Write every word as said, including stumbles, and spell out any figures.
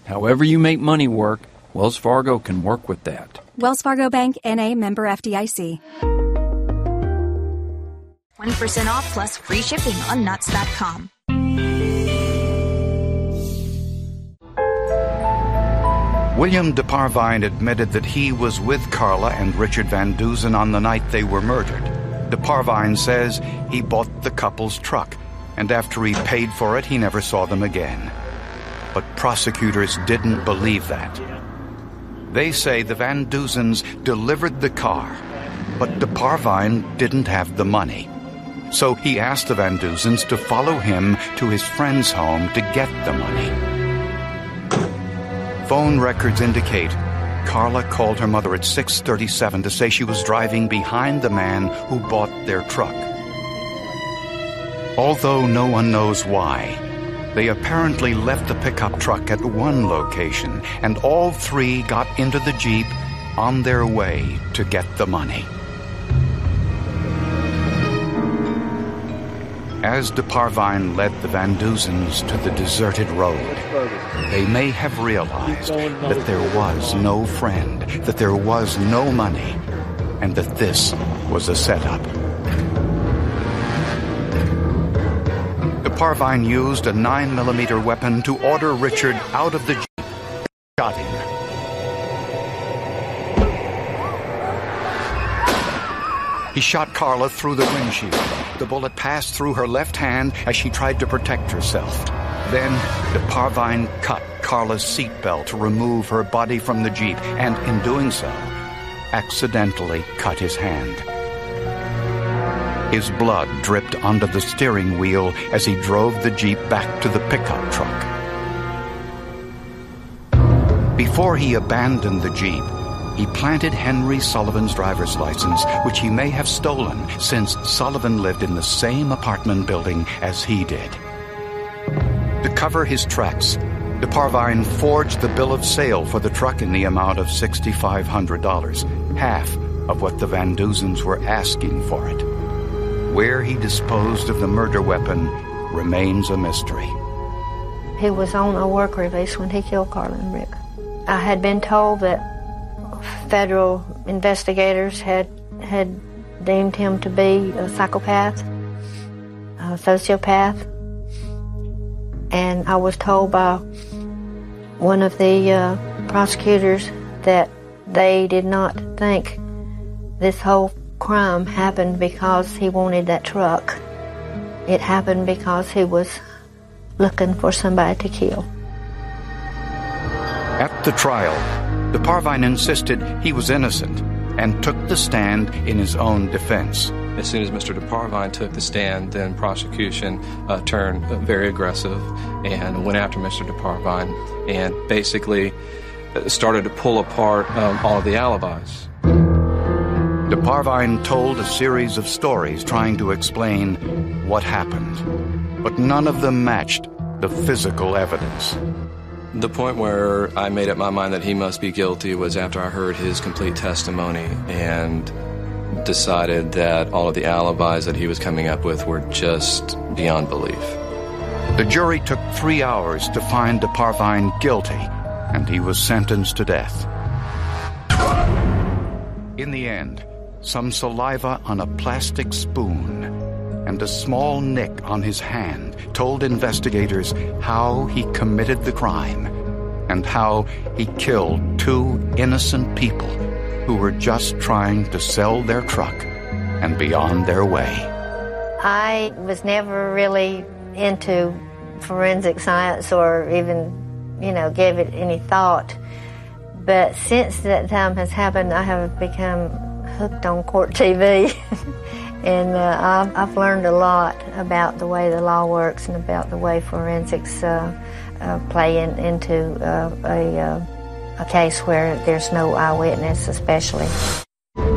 However you make money work, Wells Fargo can work with that. Wells Fargo Bank, N A, member F D I C. twenty percent off plus free shipping on nuts dot com. William DeParvine admitted that he was with Carla and Richard Van Dusen on the night they were murdered. DeParvine says he bought the couple's truck, and after he paid for it, he never saw them again. But prosecutors didn't believe that. They say the Van Dusens delivered the car, but DeParvine didn't have the money. So he asked the Van Dusens to follow him to his friend's home to get the money. Phone records indicate Carla called her mother at six thirty-seven to say she was driving behind the man who bought their truck. Although no one knows why, they apparently left the pickup truck at one location, and all three got into the Jeep on their way to get the money. As DeParvine led the Van Dusens to the deserted road, they may have realized that there was no friend, that there was no money, and that this was a setup. DeParvine used a nine millimeter weapon to order Richard out of the Jeep and shot him. He shot Carla through the windshield. The bullet passed through her left hand as she tried to protect herself. Then, DeParvine cut Carla's seatbelt to remove her body from the Jeep, and in doing so, accidentally cut his hand. His blood dripped onto the steering wheel as he drove the Jeep back to the pickup truck. Before he abandoned the Jeep, he planted Henry Sullivan's driver's license, which he may have stolen since Sullivan lived in the same apartment building as he did. To cover his tracks, DeParvine forged the bill of sale for the truck in the amount of six thousand five hundred dollars, half of what the Van Dusens were asking for it. Where he disposed of the murder weapon remains a mystery. He was on a work release when he killed Carla and Rick. I had been told that federal investigators had had deemed him to be a psychopath, a sociopath, and I was told by one of the uh, prosecutors that they did not think this whole crime happened because he wanted that truck. It happened because he was looking for somebody to kill. At the trial, DeParvine insisted he was innocent and took the stand in his own defense. As soon as Mister DeParvine took the stand, then prosecution uh, turned very aggressive and went after Mister DeParvine and basically started to pull apart um, all of the alibis. DeParvine told a series of stories trying to explain what happened, but none of them matched the physical evidence. The point where I made up my mind that he must be guilty was after I heard his complete testimony and decided that all of the alibis that he was coming up with were just beyond belief. The jury took three hours to find DeParvine guilty, and he was sentenced to death. In the end, some saliva on a plastic spoon and a small nick on his hand told investigators how he committed the crime and how he killed two innocent people who were just trying to sell their truck and be on their way. I was never really into forensic science or even, you know, gave it any thought. But since that time has happened, I have become hooked on court T V. And uh, I've, I've learned a lot about the way the law works and about the way forensics uh, uh, play in, into uh, a, uh, a case where there's no eyewitness, especially.